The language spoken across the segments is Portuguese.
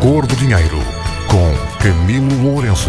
Cor do Dinheiro, com Camilo Lourenço.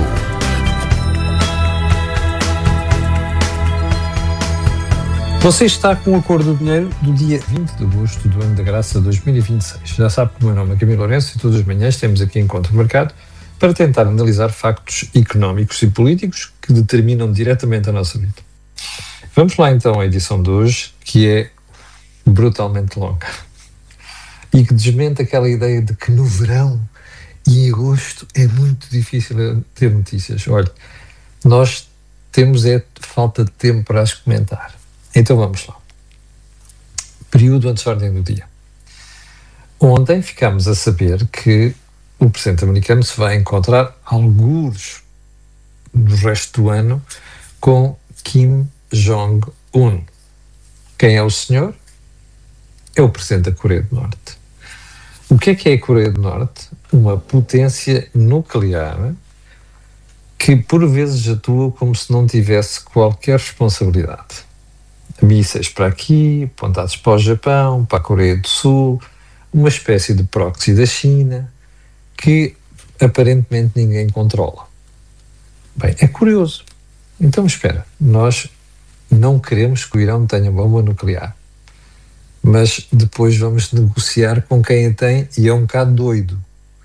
Você está com a Cor do Dinheiro do dia 20 de agosto do ano da graça 2026. Já sabe que o meu nome é Camilo Lourenço e todas as manhãs temos aqui Encontro Mercado para tentar analisar factos económicos e políticos que determinam diretamente a nossa vida. Vamos lá então à edição de hoje, que é brutalmente longa e que desmente aquela ideia de que no verão e em agosto é muito difícil ter notícias. Olha, nós temos falta de tempo para as comentar. Então vamos lá. Período antes da ordem do dia. Ontem ficámos a saber que o presidente americano se vai encontrar algures do resto do ano com Kim Jong-un. Quem é o senhor? É o presidente da Coreia do Norte. O que é a Coreia do Norte? Uma potência nuclear que por vezes atua como se não tivesse qualquer responsabilidade. Mísseis para aqui, apontados para o Japão, para a Coreia do Sul, uma espécie de proxy da China que aparentemente ninguém controla. Bem, é curioso. Então espera, nós não queremos que o Irão tenha bomba nuclear, mas depois vamos negociar com quem a tem e é um bocado doido.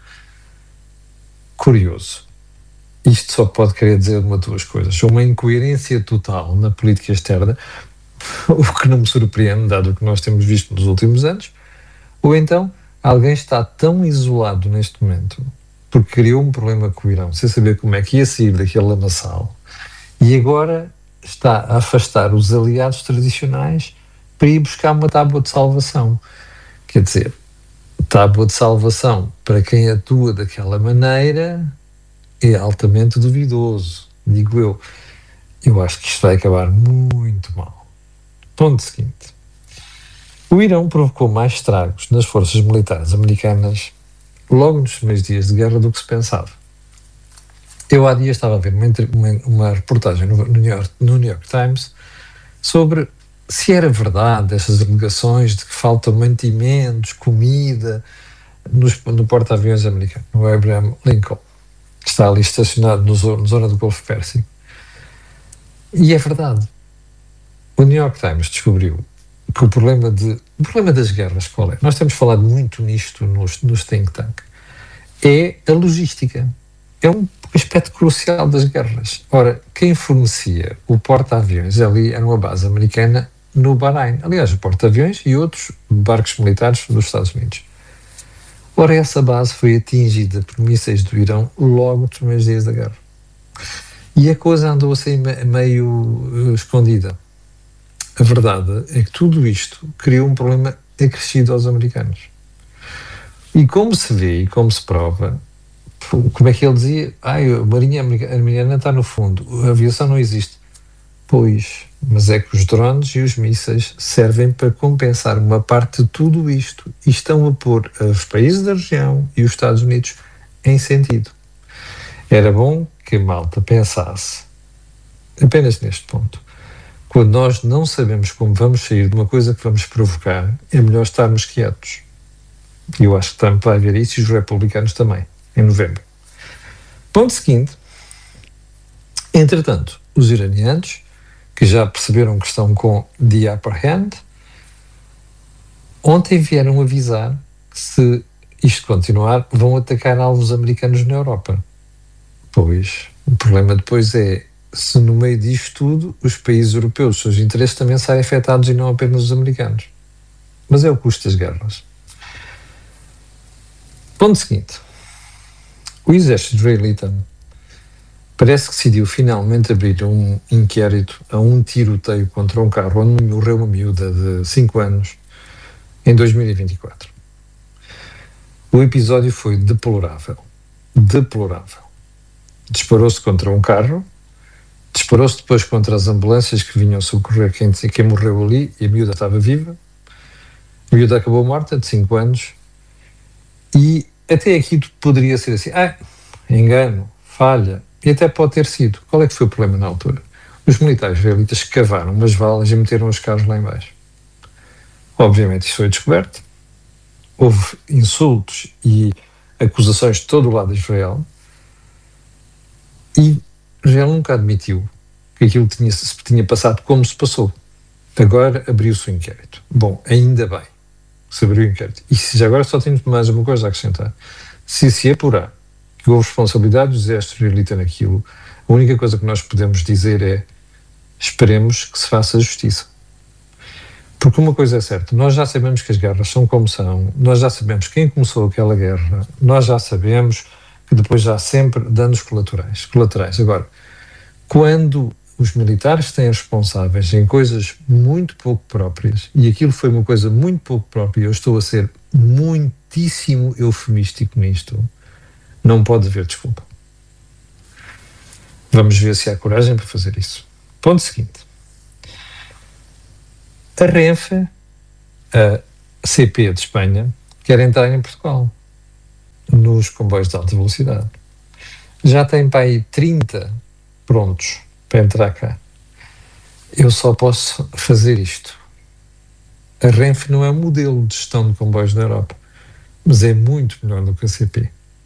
Curioso. Isto só pode querer dizer uma de duas coisas. Uma incoerência total na política externa, o que não me surpreende, dado o que nós temos visto nos últimos anos, ou então alguém está tão isolado neste momento, porque criou um problema com o Irão, sem saber como é que ia sair daquele lamaçal, e agora está a afastar os aliados tradicionais para ir buscar uma tábua de salvação. Quer dizer, tábua de salvação para quem atua daquela maneira é altamente duvidoso, digo eu. Eu acho que isto vai acabar muito mal. Ponto seguinte. O Irão provocou mais estragos nas forças militares americanas logo nos primeiros dias de guerra do que se pensava. Eu há dias estava a ver uma reportagem no New York Times sobre se era verdade essas alegações de que faltam mantimentos, comida no porta-aviões americano, no Abraham Lincoln, que está ali estacionado na zona do Golfo Pérsico. E é verdade. O New York Times descobriu que o problema das guerras, qual é? Nós temos falado muito nisto nos think tank. É a logística. É um aspecto crucial das guerras. Ora, quem fornecia o porta-aviões ali era uma base americana no Bahrein. Aliás, o porta-aviões e outros barcos militares dos Estados Unidos. Ora, essa base foi atingida por mísseis do Irão logo nos primeiros dias da guerra. E a coisa andou assim meio escondida. A verdade é que tudo isto criou um problema acrescido aos americanos. E como se vê e como se prova, como é que ele dizia? A marinha americana está no fundo, a aviação não existe. Pois, mas é que os drones e os mísseis servem para compensar uma parte de tudo isto e estão a pôr os países da região e os Estados Unidos em sentido. Era bom que a malta pensasse apenas neste ponto. Quando nós não sabemos como vamos sair de uma coisa que vamos provocar, é melhor estarmos quietos. E eu acho que Trump vai ver isso e os republicanos também, em novembro. Ponto seguinte. Entretanto, os iranianos, que já perceberam que estão com the upper hand, ontem vieram avisar que se isto continuar, vão atacar alvos americanos na Europa. Pois, o problema depois é se no meio disto tudo os países europeus, os seus interesses também saem afetados e não apenas os americanos. Mas é o custo das guerras. Ponto seguinte. O exército israelita parece que decidiu finalmente abrir um inquérito a um tiroteio contra um carro onde morreu uma miúda de 5 anos em 2024. O episódio foi deplorável. Deplorável. Disparou-se contra um carro, disparou-se depois contra as ambulâncias que vinham socorrer quem morreu ali e a miúda estava viva. A miúda acabou morta, de 5 anos, e até aqui poderia ser assim, engano, falha, e até pode ter sido. Qual é que foi o problema na altura? Os militares israelitas cavaram umas valas e meteram os carros lá em baixo. Obviamente isso foi descoberto, houve insultos e acusações de todo o lado de Israel, e Israel nunca admitiu que aquilo se tinha passado como se passou. Agora abriu-se o inquérito. Bom, ainda bem que se abriu o inquérito. E já agora só tenho mais uma coisa a acrescentar. Se apurar que houve responsabilidade do exército israelita naquilo, a única coisa que nós podemos dizer é: esperemos que se faça justiça. Porque uma coisa é certa, nós já sabemos que as guerras são como são, nós já sabemos quem começou aquela guerra, nós já sabemos que depois já há sempre danos colaterais. Agora, quando os militares têm responsáveis em coisas muito pouco próprias, e aquilo foi uma coisa muito pouco própria, eu estou a ser muitíssimo eufemístico nisto, não pode haver desculpa. Vamos ver se há coragem para fazer isso. Ponto seguinte. A Renfe, a CP de Espanha, quer entrar em Portugal nos comboios de alta velocidade. Já tem para aí 30 prontos para entrar cá. Eu só posso fazer isto. A Renfe não é um modelo de gestão de comboios na Europa, mas é muito melhor do que a CP.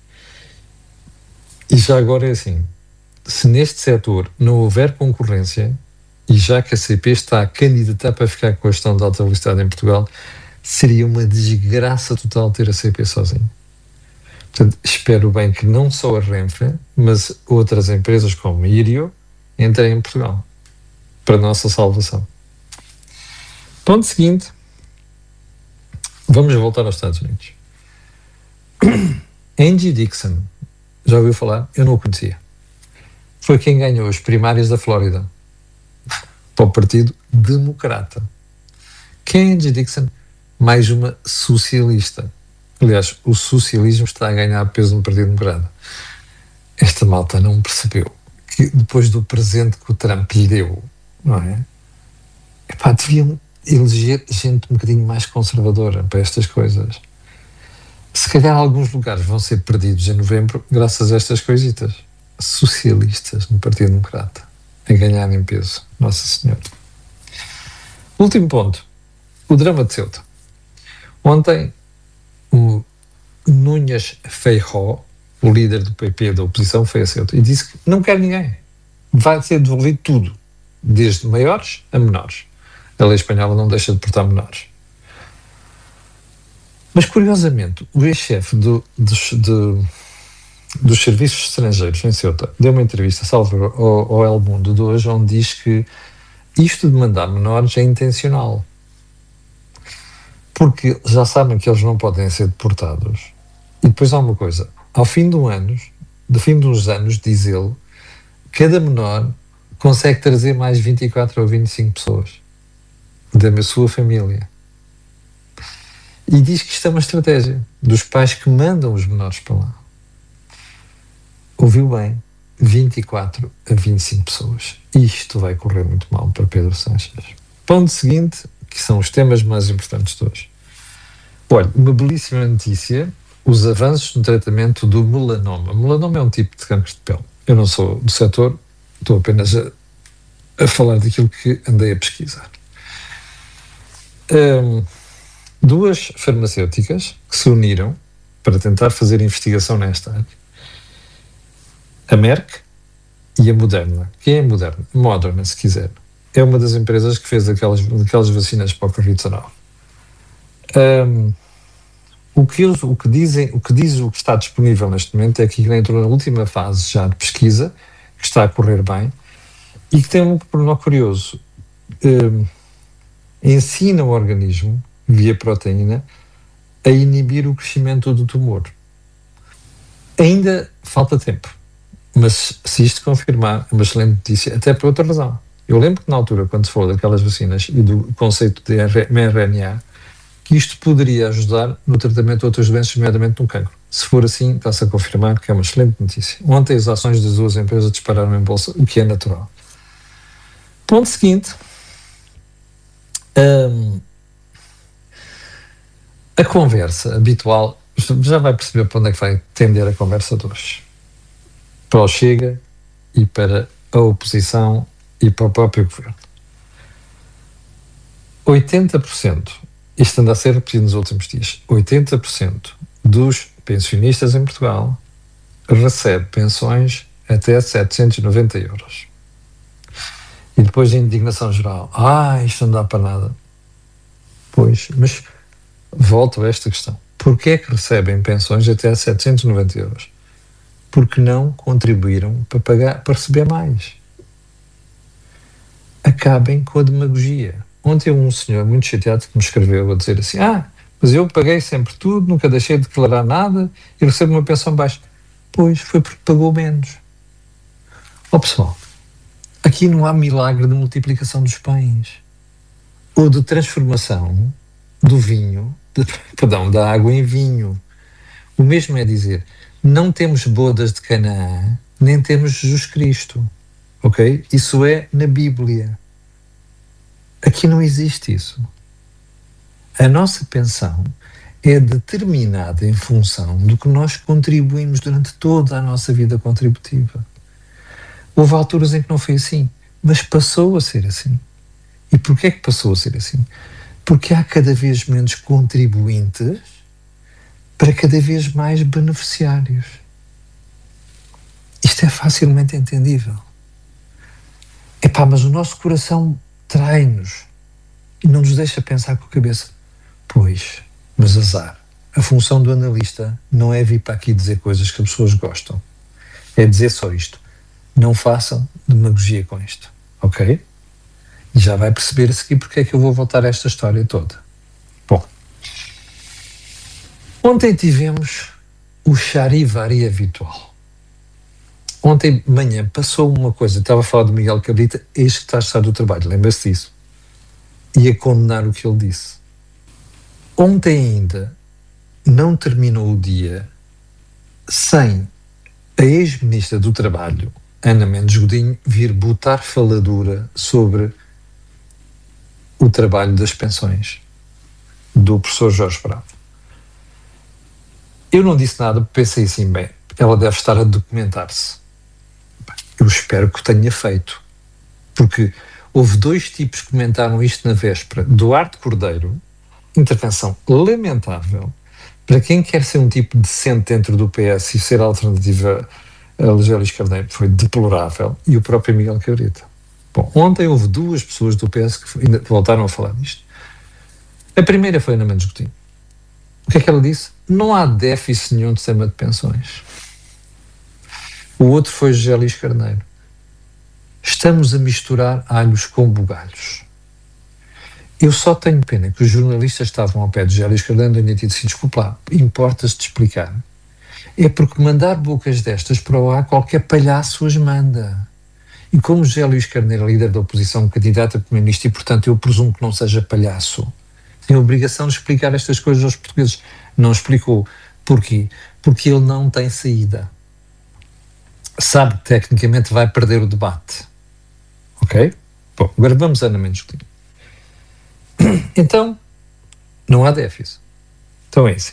E já agora é assim, se neste setor não houver concorrência, e já que a CP está a candidatar para ficar com a gestão de alta velocidade em Portugal, seria uma desgraça total ter a CP sozinha. Portanto, espero bem que não só a Renfe, mas outras empresas como a Irio entrem em Portugal, para a nossa salvação. Ponto seguinte, vamos voltar aos Estados Unidos. Angie Dixon, já ouviu falar? Eu não o conhecia. Foi quem ganhou as primárias da Flórida para o Partido Democrata. Quem é Angie Dixon? Mais uma socialista. Aliás, o socialismo está a ganhar peso no Partido Democrata. Esta malta não percebeu que depois do presente que o Trump lhe deu, não é? Epá, deviam eleger gente um bocadinho mais conservadora para estas coisas. Se calhar alguns lugares vão ser perdidos em novembro graças a estas coisitas. Socialistas no Partido Democrata a ganharem peso. Nossa Senhora. Último ponto. O drama de Ceuta. Ontem, o Núñez Feijóo, o líder do PP da oposição, foi a Ceuta e disse que não quer ninguém. Vai ser devolvido tudo, desde maiores a menores. A lei espanhola não deixa de portar menores. Mas, curiosamente, o ex-chefe dos serviços estrangeiros em Ceuta deu uma entrevista, salvo ao El Mundo de hoje, onde diz que isto de mandar menores é intencional. Porque já sabem que eles não podem ser deportados. E depois há uma coisa, ao fim de uns anos, diz ele, cada menor consegue trazer mais 24 ou 25 pessoas da sua família. E diz que isto é uma estratégia dos pais que mandam os menores para lá. Ouviu bem, 24 a 25 pessoas. Isto vai correr muito mal para Pedro Sánchez. Ponto seguinte, que são os temas mais importantes de hoje. Olha, uma belíssima notícia, os avanços no tratamento do melanoma. Melanoma é um tipo de cancro de pele. Eu não sou do setor, estou apenas a falar daquilo que andei a pesquisar. Duas farmacêuticas que se uniram para tentar fazer investigação nesta área. A Merck e a Moderna. Quem é a Moderna? Moderna, se quiser. É uma das empresas que fez aquelas vacinas para o Covid-19. O que está disponível neste momento é que entrou na última fase já de pesquisa, que está a correr bem, e que tem um pormenor curioso. Ensina o organismo, via proteína, a inibir o crescimento do tumor. Ainda falta tempo, mas se isto confirmar, é uma excelente notícia, até por outra razão. Eu lembro que na altura, quando se falou daquelas vacinas e do conceito de mRNA, que isto poderia ajudar no tratamento de outras doenças, nomeadamente no cancro. Se for assim, está-se a confirmar que é uma excelente notícia. Ontem as ações das duas empresas dispararam em bolsa, o que é natural. Ponto seguinte. A conversa habitual, já vai perceber para onde é que vai tender a conversa de hoje. Para o Chega e para a oposição e para o próprio governo. 80%, isto anda a ser repetido nos últimos dias, 80% dos pensionistas em Portugal recebe pensões até 790 euros. E depois de indignação geral, isto não dá para nada. Pois, mas volto a esta questão. Porquê é que recebem pensões até 790 euros? Porque não contribuíram para receber mais. Acabem com a demagogia. Ontem um senhor muito chateado que me escreveu a dizer assim, mas eu paguei sempre tudo, nunca deixei de declarar nada e recebo uma pensão baixa. Pois, foi porque pagou menos. Pessoal, aqui não há milagre de multiplicação dos pães ou de transformação do vinho, da água em vinho. O mesmo é dizer, não temos bodas de Canaã, nem temos Jesus Cristo, ok? Isso é na Bíblia. Aqui não existe isso. A nossa pensão é determinada em função do que nós contribuímos durante toda a nossa vida contributiva. Houve alturas em que não foi assim, mas passou a ser assim. E porquê é que passou a ser assim? Porque há cada vez menos contribuintes para cada vez mais beneficiários. Isto é facilmente entendível. Mas o nosso coração trai-nos e não nos deixa pensar com a cabeça. Pois, mas azar. A função do analista não é vir para aqui dizer coisas que as pessoas gostam. É dizer só isto. Não façam demagogia com isto, ok? E já vai perceber a seguir porque é que eu vou voltar a esta história toda. Bom, ontem tivemos o charivari habitual. Ontem de manhã passou uma coisa, estava a falar de Miguel Cabrita, eis que está a estar do trabalho, lembra-se disso? E a condenar o que ele disse. Ontem ainda não terminou o dia sem a ex-ministra do Trabalho, Ana Mendes Godinho, vir botar faladura sobre o trabalho das pensões do professor Jorge Bravo. Eu não disse nada, pensei assim, bem, ela deve estar a documentar-se. Eu espero que o tenha feito, porque houve dois tipos que comentaram isto na véspera. Duarte Cordeiro, intervenção lamentável, para quem quer ser um tipo decente dentro do PS e ser alternativa a Legélis Carneiro, foi deplorável, e o próprio Miguel Cabrita. Bom, ontem houve duas pessoas do PS que ainda voltaram a falar disto. A primeira foi Ana Mendes Godinho. O que é que ela disse? Não há déficit nenhum de sistema de pensões. O outro foi José Luís Carneiro. Estamos a misturar alhos com bugalhos. Eu só tenho pena que os jornalistas estavam ao pé de José Luís Carneiro e tinham dito assim, desculpa lá, importa-se de explicar. É porque mandar bocas destas para o ar, qualquer palhaço as manda. E como José Luís Carneiro é líder da oposição, candidato a primeiro-ministro, e portanto eu presumo que não seja palhaço, tem a obrigação de explicar estas coisas aos portugueses. Não explicou. Porquê? Porque ele não tem saída. Sabe que tecnicamente vai perder o debate. Ok? Bom, agora vamos a Ana Mendes Godinho. Então, não há déficit. Então é assim.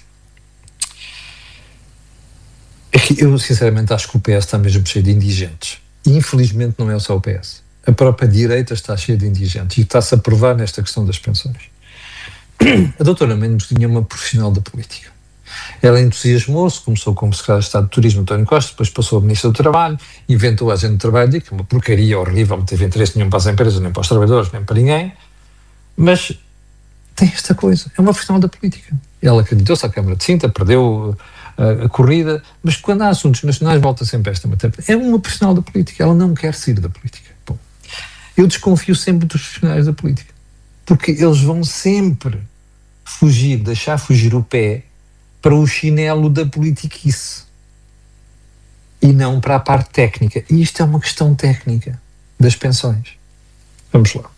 Eu sinceramente acho que o PS está mesmo cheio de indigentes. E infelizmente não é só o PS. A própria direita está cheia de indigentes e está-se a provar nesta questão das pensões. A doutora Mendes Godinho é uma profissional da política. Ela entusiasmou-se, começou como secretária de Estado de Turismo, António Costa, depois passou a Ministra do Trabalho, inventou a agenda do trabalho, que é uma porcaria horrível, não teve interesse nenhum para as empresas, nem para os trabalhadores, nem para ninguém, mas tem esta coisa, é uma profissional da política. Ela candidatou-se à Câmara de Sintra, perdeu a corrida, mas quando há assuntos nacionais volta sempre a esta matéria. É uma profissional da política, ela não quer sair da política. Bom, eu desconfio sempre dos profissionais da política, porque eles vão sempre deixar fugir o pé para o chinelo da politiquice e não para a parte técnica. E isto é uma questão técnica das pensões. Vamos lá.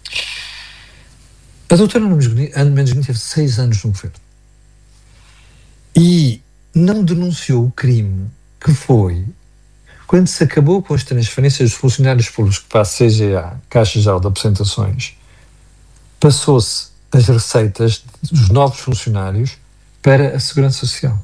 A doutora Ana Mendes Godinho teve 6 anos no governo e não denunciou o crime que foi quando se acabou com as transferências dos funcionários públicos para a CGA, Caixa Geral de Aposentações, passou-se as receitas dos novos funcionários para a Segurança Social.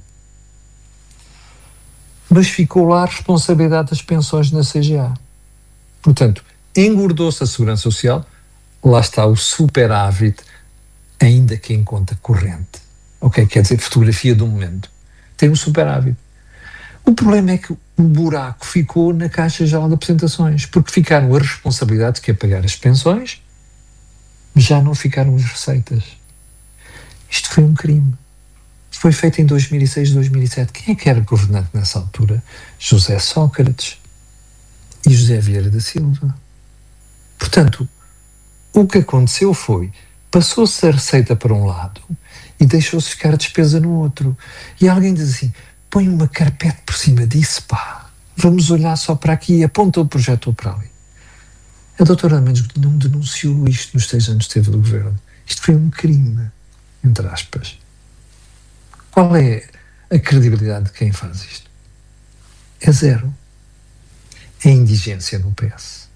Mas ficou lá a responsabilidade das pensões na CGA. Portanto, engordou-se a Segurança Social, lá está o superávit, ainda que em conta corrente. Ok, quer dizer, fotografia do momento. tem um superávit. O problema é que o buraco ficou na Caixa Geral de Apresentações, porque ficaram as responsabilidades, que é pagar as pensões, já não ficaram as receitas. Isto foi um crime. Foi feito em 2006, 2007. Quem é que era governante nessa altura? José Sócrates e José Vieira da Silva. Portanto, o que aconteceu foi, passou-se a receita para um lado e deixou-se ficar a despesa no outro. E alguém diz assim, põe uma carpete por cima disso, pá. Vamos olhar só para aqui e aponta o projeto para ali. A doutora Mendes não denunciou isto nos 6 anos que esteve do governo. Isto foi um crime, entre aspas. Qual é a credibilidade de quem faz isto? É zero. É indigência no PS.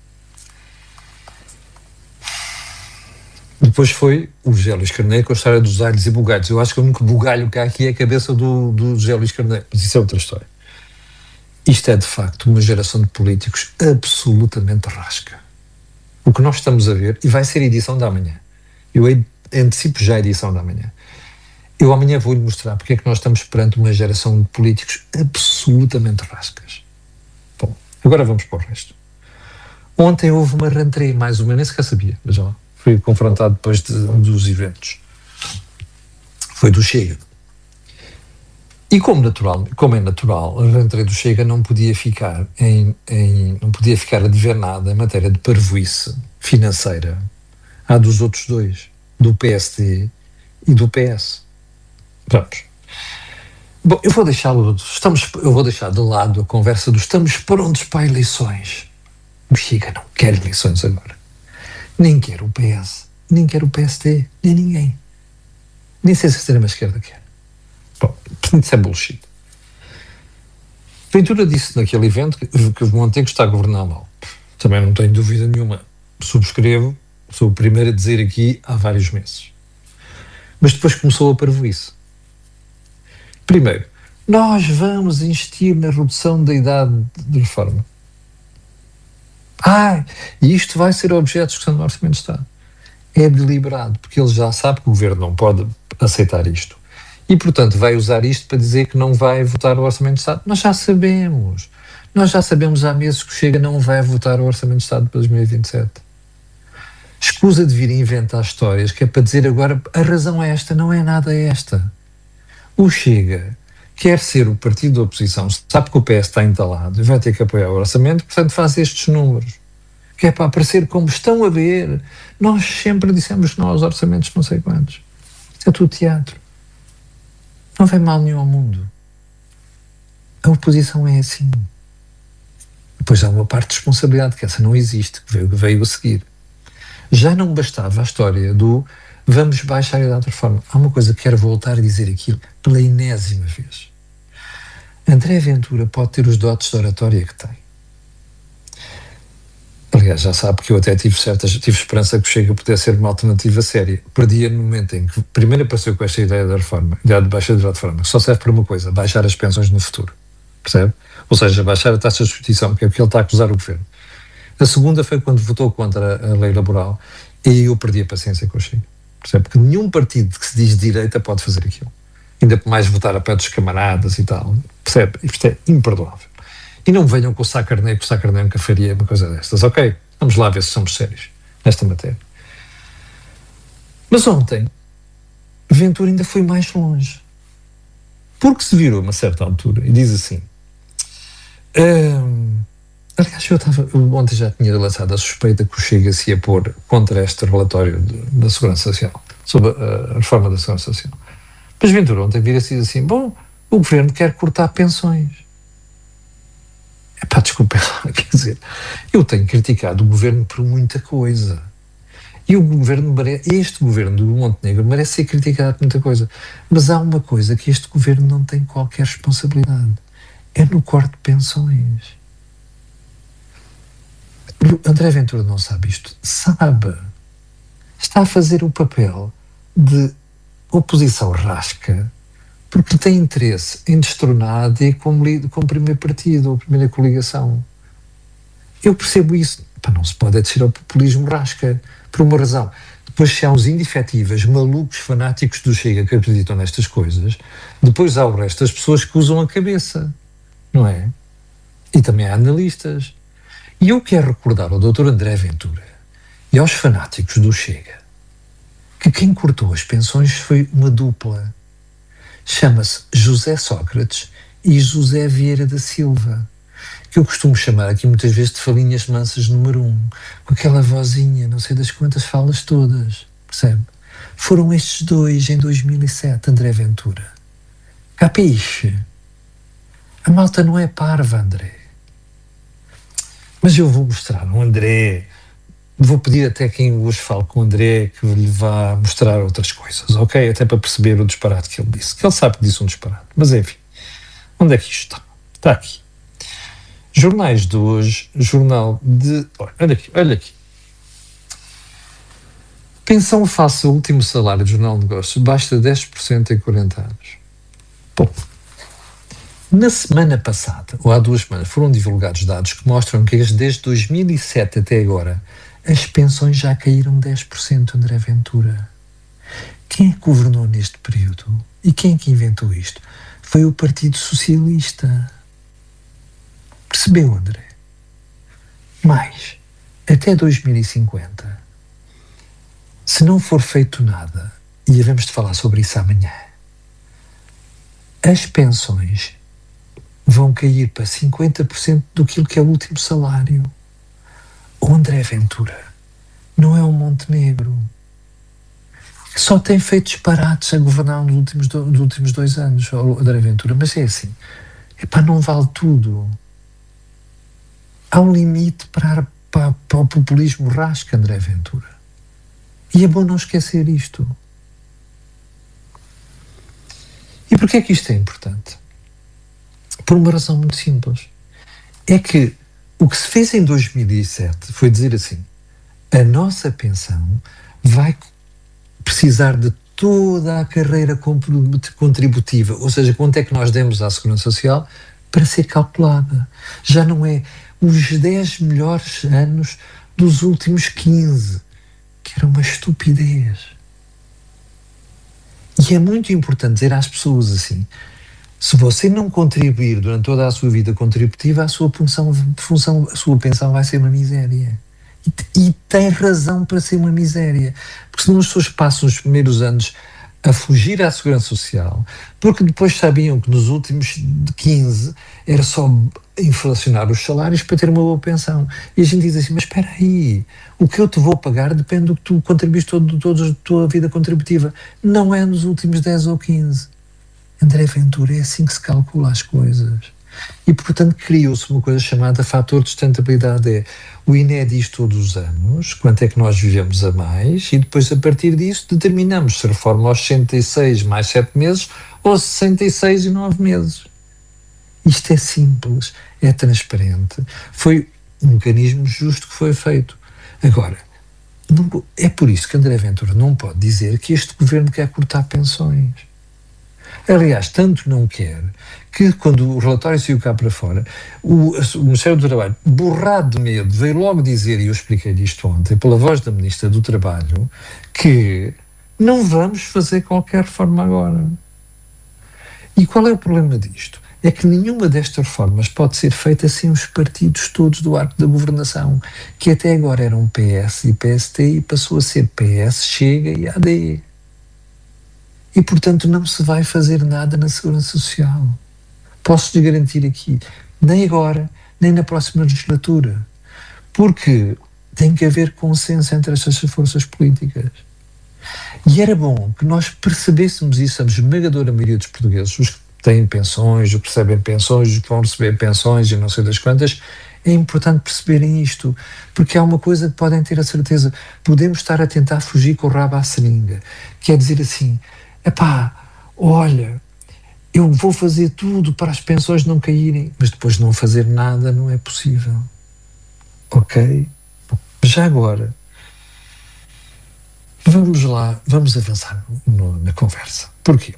Depois foi o José Luís Carneiro com a história dos alhos e bugalhos. Eu acho que o único bugalho que há aqui é a cabeça do José Luís Carneiro, mas isso é outra história. Isto é, de facto, uma geração de políticos absolutamente rasca. O que nós estamos a ver, e vai ser a edição da manhã, eu antecipo já a edição da manhã, eu amanhã vou-lhe mostrar porque é que nós estamos perante uma geração de políticos absolutamente rascas. Bom, agora vamos para o resto. Ontem houve uma rentrée, mais uma, nem sequer sabia, mas já fui confrontado depois dos eventos. Foi do Chega. E como é natural, a rentrée do Chega não podia ficar não podia ficar a dever nada em matéria de parvoíce financeira à dos outros dois, do PSD e do PS. Vamos. Bom, eu vou deixar de lado a conversa do estamos prontos para eleições. O Chega não quer eleições agora. Nem quer o PS, nem quer o PSD, nem ninguém. Nem sei se a extrema-esquerda quer. Bom, isso é bullshit. Ventura disse naquele evento que o Montenegro está a governar mal. Também não tenho dúvida nenhuma. Subscrevo, sou o primeiro a dizer aqui há vários meses. Mas depois começou a parvoíce. Primeiro, nós vamos insistir na redução da idade de reforma. E isto vai ser objeto de discussão do Orçamento de Estado. É deliberado, porque ele já sabe que o Governo não pode aceitar isto. E, portanto, vai usar isto para dizer que não vai votar o Orçamento de Estado. Nós já sabemos há meses que o Chega não vai votar o Orçamento de Estado para 2027. Escusa de vir inventar histórias que é para dizer agora a razão é esta, não é nada esta. O Chega quer ser o partido da oposição, sabe que o PS está entalado e vai ter que apoiar o orçamento, portanto faz estes números, que é para aparecer como estão a ver. Nós sempre dissemos que não aos orçamentos não sei quantos. Isto é tudo teatro. Não vem mal nenhum ao mundo. A oposição é assim. Depois há uma parte de responsabilidade, que essa não existe, que veio a seguir. Já não bastava a história do vamos baixar a idade de reforma. Há uma coisa que quero voltar a dizer aquilo pela enésima vez. André Ventura pode ter os dotes de oratória que tem. Aliás, já sabe que eu até tive esperança que o Chega pudesse ser uma alternativa séria. Perdia no momento em que primeiro apareceu com esta ideia da reforma, ideia de baixa de reforma, que só serve para uma coisa, baixar as pensões no futuro. Percebe? Ou seja, baixar a taxa de substituição, que é o que ele está a acusar o governo. A segunda foi quando votou contra a lei laboral e eu perdi a paciência com o Chega. Percebe? Porque nenhum partido que se diz de direita pode fazer aquilo. Ainda mais votar a pé dos camaradas e tal. Percebe? Isto é imperdoável. E não me venham com o Sá Carneiro, que o Sá Carneiro nunca faria uma coisa destas. Ok, vamos lá ver se somos sérios nesta matéria. Mas ontem, Ventura ainda foi mais longe. Porque se virou a uma certa altura e diz assim... aliás, eu ontem já tinha lançado a suspeita que o Chega se ia pôr contra este relatório da Segurança Social, sobre a reforma da Segurança Social. Mas Ventura ontem vira-se e diz assim, bom, o governo quer cortar pensões. Desculpem lá, quer dizer, eu tenho criticado o governo por muita coisa. E este governo do Montenegro merece ser criticado por muita coisa. Mas há uma coisa que este governo não tem qualquer responsabilidade. É no corte de pensões. André Ventura não sabe isto. Sabe. Está a fazer o papel de oposição rasca porque tem interesse em destronar a AD como primeiro partido ou primeira coligação. Eu percebo isso. Não se pode descer ao populismo rasca, por uma razão. Depois, se há uns indefetíveis, malucos, fanáticos do Chega que acreditam nestas coisas, depois há o resto das pessoas que usam a cabeça, não é? E também há analistas. E eu quero recordar ao Dr. André Ventura e aos fanáticos do Chega que quem cortou as pensões foi uma dupla. Chama-se José Sócrates e José Vieira da Silva, que eu costumo chamar aqui muitas vezes de falinhas mansas número 1, com aquela vozinha, não sei das quantas falas todas, percebe? Foram estes dois em 2007, André Ventura. Capiche? A malta não é parva, André. Mas eu vou mostrar um André, vou pedir até quem hoje fale com o André que lhe vá mostrar outras coisas, ok? Até para perceber o disparate que ele disse, que ele sabe que disse um disparate, mas enfim, onde é que isto está? Está aqui. Jornais de hoje, jornal de... Olha aqui. Pensão face ao último salário do Jornal de Negócios, baixa 10% em 40 anos. Bom, na semana passada, ou há 2 semanas, foram divulgados dados que mostram que desde 2007 até agora, as pensões já caíram 10%, André Ventura. Quem é que governou neste período? E quem é que inventou isto? Foi o Partido Socialista. Percebeu, André? Mas, até 2050, se não for feito nada, e havemos de falar sobre isso amanhã, as pensões vão cair para 50% do que é o último salário. O André Ventura não é um Montenegro, que só tem feito disparates a governar nos últimos 2 anos, o André Ventura, mas é assim, não vale tudo. Há um limite para o populismo rasca, André Ventura. E é bom não esquecer isto. E porquê é que isto é importante? Por uma razão muito simples. É que o que se fez em 2007 foi dizer assim, a nossa pensão vai precisar de toda a carreira contributiva, ou seja, quanto é que nós demos à Segurança Social para ser calculada. Já não é os 10 melhores anos dos últimos 15, que era uma estupidez. E é muito importante dizer às pessoas assim, se você não contribuir durante toda a sua vida contributiva, a sua pensão vai ser uma miséria. E tem razão para ser uma miséria. Porque senão as pessoas passam os primeiros anos a fugir à Segurança Social, porque depois sabiam que nos últimos 15 era só inflacionar os salários para ter uma boa pensão. E a gente diz assim, mas espera aí, o que eu te vou pagar depende do que tu contribuís toda a tua vida contributiva. Não é nos últimos 10 ou 15. André Ventura, é assim que se calcula as coisas. E, portanto, criou-se uma coisa chamada fator de sustentabilidade. É, o INE diz todos os anos quanto é que nós vivemos a mais e depois, a partir disso, determinamos se reforma aos 66 mais 7 meses ou 66 e 9 meses. Isto é simples, é transparente. Foi um mecanismo justo que foi feito. Agora, é por isso que André Ventura não pode dizer que este governo quer cortar pensões. Aliás, tanto não quer que, quando o relatório saiu cá para fora, o Ministério do Trabalho, borrado de medo, veio logo dizer, e eu expliquei-lhe isto ontem, pela voz da Ministra do Trabalho, que não vamos fazer qualquer reforma agora. E qual é o problema disto? É que nenhuma destas reformas pode ser feita sem os partidos todos do arco da governação, que até agora eram PS e PST e passou a ser PS, Chega e AD. E, portanto, não se vai fazer nada na Segurança Social. Posso-lhe garantir aqui, nem agora, nem na próxima legislatura. Porque tem que haver consenso entre estas forças políticas. E era bom que nós percebêssemos isso, a esmagadora maioria dos portugueses, os que têm pensões, os que recebem pensões, os que vão receber pensões e não sei das quantas, é importante perceberem isto, porque há uma coisa que podem ter a certeza, podemos estar a tentar fugir com o rabo à seringa, que é dizer assim, olha, eu vou fazer tudo para as pensões não caírem, mas depois não fazer nada não é possível. Ok? Já agora, vamos lá, vamos avançar na conversa. Porquê?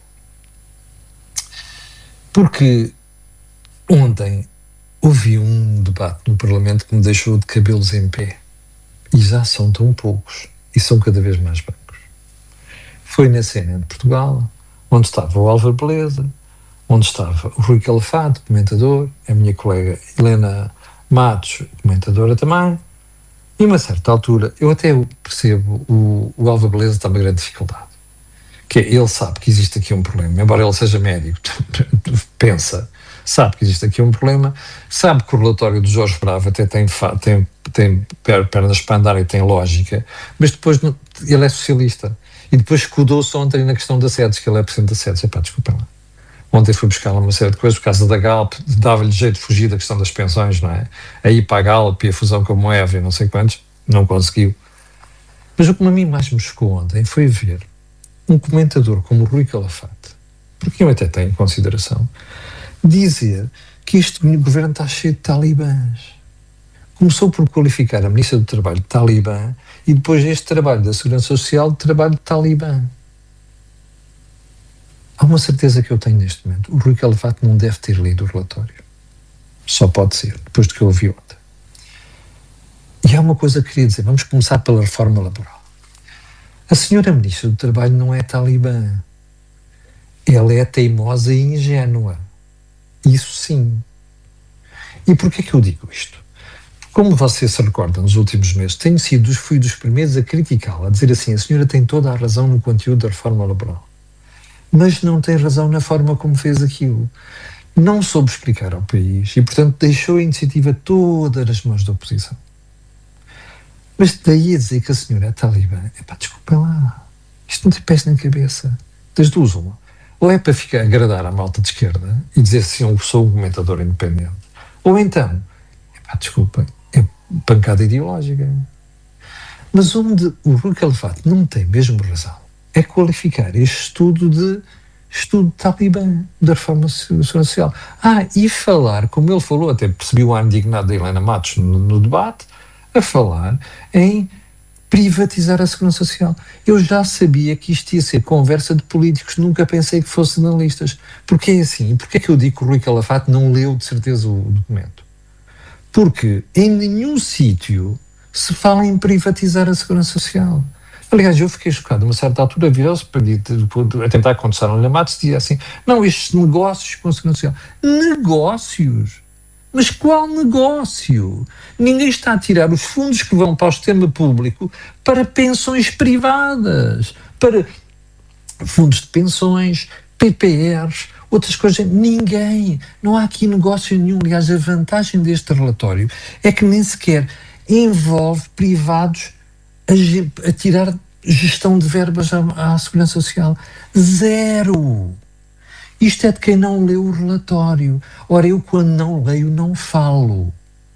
Porque ontem houve um debate no Parlamento que me deixou de cabelos em pé. E já são tão poucos. e são cada vez mais brancos. Foi na CNN de Portugal, onde estava o Álvaro Beleza, onde estava o Rui Calafate, comentador, a minha colega Helena Matos, comentadora também, e a uma certa altura, eu até percebo, o Álvaro Beleza está uma grande dificuldade, que é, ele sabe que existe aqui um problema, embora ele seja médico, sabe que existe aqui um problema, sabe que o relatório do Jorge Bravo até tem pernas para andar e tem lógica, mas depois ele é socialista, e depois escudou-se ontem na questão da SEDES, que ele é presidente da SEDES. Desculpem lá. Ontem fui buscar lá uma série de coisas, por causa da Galp, dava-lhe jeito de fugir da questão das pensões, não é? Aí para a Galp e a fusão com a Moeva e não sei quantos, não conseguiu. Mas o que a mim mais me chocou ontem foi ver um comentador como o Rui Calafate, porque eu até tenho em consideração, dizer que este governo está cheio de talibãs. Começou por qualificar a Ministra do Trabalho de talibã e depois este trabalho da Segurança Social de trabalho de talibã. Há uma certeza que eu tenho neste momento. O Rui Calafate não deve ter lido o relatório. Só pode ser, depois do que eu ouvi ontem. E há uma coisa que queria dizer. Vamos começar pela reforma laboral. A senhora Ministra do Trabalho não é talibã. Ela é teimosa e ingênua. Isso sim. E porquê que eu digo isto? Como você se recorda, nos últimos meses, fui dos primeiros a criticá-la, a dizer assim, a senhora tem toda a razão no conteúdo da reforma laboral, mas não tem razão na forma como fez aquilo. Não soube explicar ao país e, portanto, deixou a iniciativa toda nas mãos da oposição. Mas daí a dizer que a senhora é talibã, desculpem lá, isto não tem pés nem cabeça. Das duas, uma. Ou é para agradar à malta de esquerda e dizer assim, eu sou um comentador independente, ou então, desculpem, é pancada ideológica. Mas onde o Rui Calafate não tem mesmo razão é qualificar este estudo de talibã, da reforma social. E falar, como ele falou, até percebi o ar indignado da Helena Matos no debate, a falar em privatizar a segurança social. Eu já sabia que isto ia ser conversa de políticos, nunca pensei que fosse de analistas. Porque é assim, e porquê é que eu digo que o Rui Calafate não leu de certeza o documento? Porque em nenhum sítio se fala em privatizar a segurança social. Aliás, eu fiquei chocado, a uma certa altura virou-se a tentar contestar um Lamatos e dizia assim, não, estes negócios com a segurança social. Negócios? Mas qual negócio? Ninguém está a tirar os fundos que vão para o sistema público para pensões privadas, para fundos de pensões, PPRs, outras coisas. Ninguém. Não há aqui negócio nenhum. Aliás, a vantagem deste relatório é que nem sequer envolve privados a tirar gestão de verbas à Segurança Social. Zero. Isto é de quem não leu o relatório. Ora, eu quando não leio, não falo.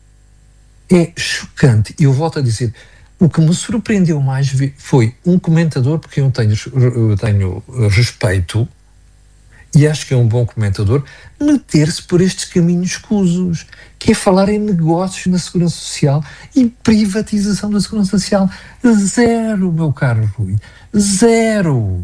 É chocante. Eu volto a dizer, o que me surpreendeu mais foi um comentador, porque eu tenho respeito, e acho que é um bom comentador, meter-se por estes caminhos escusos, que é falar em negócios na Segurança Social e privatização da Segurança Social. Zero, meu caro Rui. Zero.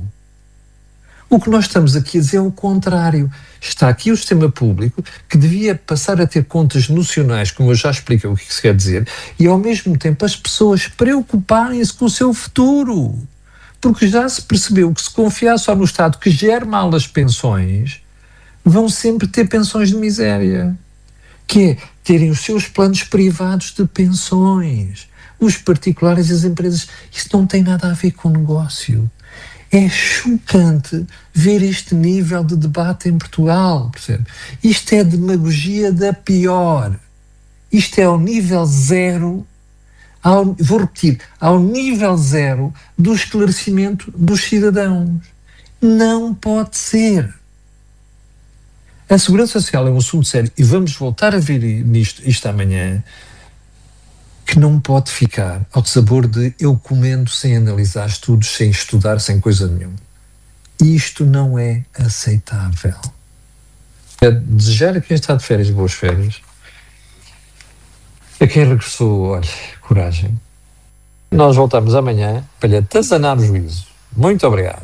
O que nós estamos aqui a dizer é o contrário. Está aqui o sistema público que devia passar a ter contas nocionais, como eu já expliquei o que se quer dizer, e ao mesmo tempo as pessoas preocuparem-se com o seu futuro. Porque já se percebeu que se confiar só no Estado que gera mal as pensões, vão sempre ter pensões de miséria. Que é terem os seus planos privados de pensões. Os particulares e as empresas. Isso não tem nada a ver com negócio. É chocante ver este nível de debate em Portugal, percebe? Isto é demagogia da pior. Isto é ao nível zero, vou repetir, ao nível zero do esclarecimento dos cidadãos. Não pode ser. A Segurança Social é um assunto sério e vamos voltar a ver isto amanhã, que não pode ficar ao sabor de eu comendo sem analisar estudos, sem estudar, sem coisa nenhuma. Isto não é aceitável. É desejar a quem está de férias boas férias. A quem regressou, olha, coragem. Nós voltamos amanhã para lhe atazanar o juízo. Muito obrigado.